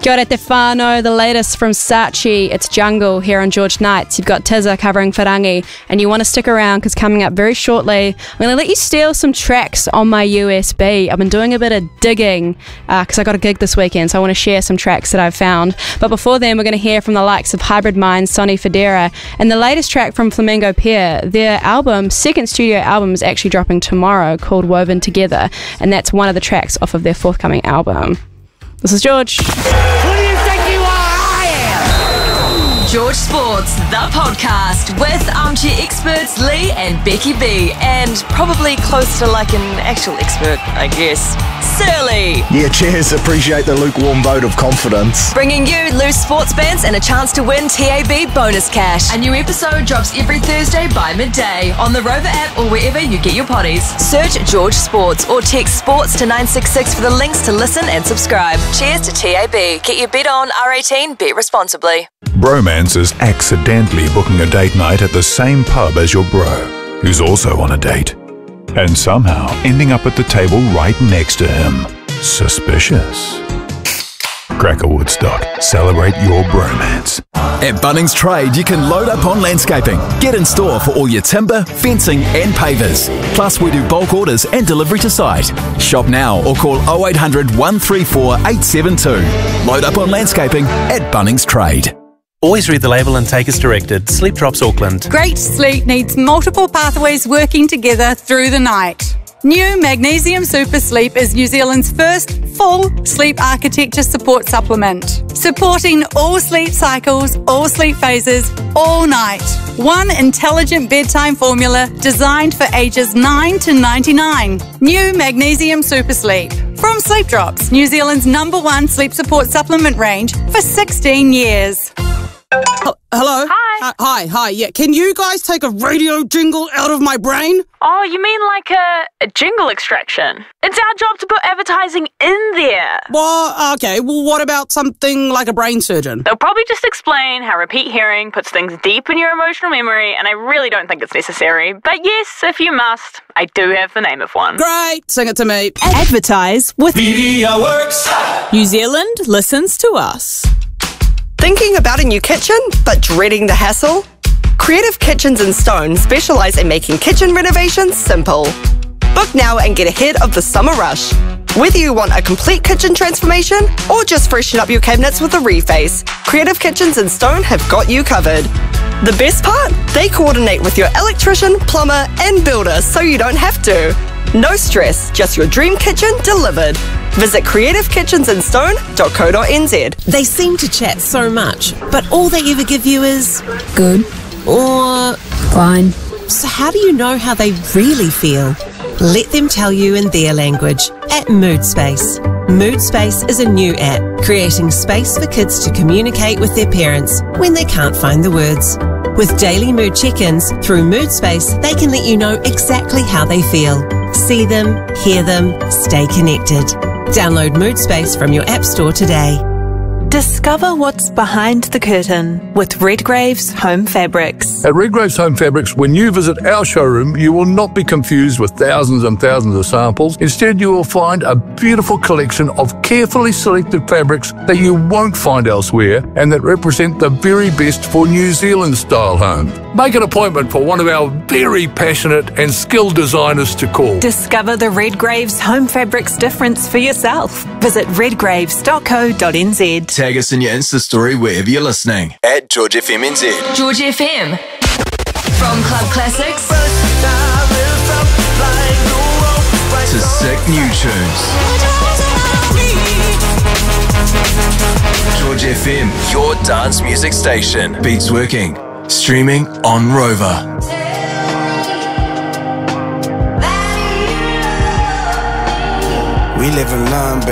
Kia ora te whānau, the latest from Saatchi. It's Jungle here on George Nights. You've got Tizza covering Wharangi, and you want to stick around because coming up very shortly, I'm going to let you steal some tracks on my USB. I've been doing a bit of digging because I got a gig this weekend, so I want to share some tracks that I've found. But before then, we're going to hear from the likes of Hybrid Minds, Sonny Fodera, and the latest track from Flamingo Pear. Their album, second studio album, is actually dropping tomorrow called Woven Together, and that's one of the tracks off of their forthcoming album. This is George. Who do you think you are? I am! George Sports, the podcast with armchair experts Lee and Becky B, and probably close to like an actual expert, I guess, Surly. Yeah, cheers. Appreciate the lukewarm vote of confidence. Bringing you loose sports bands and a chance to win TAB bonus cash. A new episode drops every Thursday by midday on the Rover app or wherever you get your potties. Search George Sports or text sports to 966 for the links to listen and subscribe. Cheers to TAB. Get your bet on, R18, bet responsibly. Bromance is accidentally booking a date night at the same pub as your bro, who's also on a date, and somehow ending up at the table right next to him. Suspicious. Cracker Woodstock. Celebrate your bromance. At Bunnings Trade, you can load up on landscaping. Get in store for all your timber, fencing and pavers. Plus, we do bulk orders and delivery to site. Shop now or call 0800 134 872. Load up on landscaping at Bunnings Trade. Always read the label and take as directed. Sleep Drops Auckland. Great sleep needs multiple pathways working together through the night. New Magnesium Super Sleep is New Zealand's first full sleep architecture support supplement, supporting all sleep cycles, all sleep phases, all night. One intelligent bedtime formula designed for ages 9 to 99. New Magnesium Super Sleep. From Sleep Drops, New Zealand's #1 sleep support supplement range for 16 years. Hello? Hi. Hi. Yeah, can you guys take a radio jingle out of my brain? Oh, you mean like a jingle extraction? It's our job to put advertising in there. Well, okay. Well, what about something like a brain surgeon? They'll probably just explain how repeat hearing puts things deep in your emotional memory, and I really don't think it's necessary. But yes, if you must, I do have the name of one. Great. Sing it to me. Advertise with MediaWorks. New Zealand listens to us. Thinking about a new kitchen, but dreading the hassle? Creative Kitchens in Stone specialise in making kitchen renovations simple. Book now and get ahead of the summer rush. Whether you want a complete kitchen transformation or just freshen up your cabinets with a reface, Creative Kitchens in Stone have got you covered. The best part? They coordinate with your electrician, plumber and builder so you don't have to. No stress, just your dream kitchen delivered. Visit creativekitchensinstone.co.nz. They seem to chat so much, but all they ever give you is good or fine. So how do you know how they really feel? Let them tell you in their language at Mood Space. Mood Space is a new app creating space for kids to communicate with their parents when they can't find the words. With daily mood check-ins through Mood Space, they can let you know exactly how they feel. See them, hear them, stay connected. Download Mood Space from your app store today. Discover what's behind the curtain with Redgrave's Home Fabrics. At Redgrave's Home Fabrics, when you visit our showroom, you will not be confused with thousands and thousands of samples. Instead, you will find a beautiful collection of carefully selected fabrics that you won't find elsewhere and that represent the very best for New Zealand-style homes. Make an appointment for one of our very passionate and skilled designers to call. Discover the Redgrave's Home Fabrics difference for yourself. Visit redgraves.co.nz. Tag us in your Insta story wherever you're listening. At George FM NZ. George FM. From Club Classics to sick new tunes. George FM, your dance music station. Beats working. Streaming on Rover. We live in London.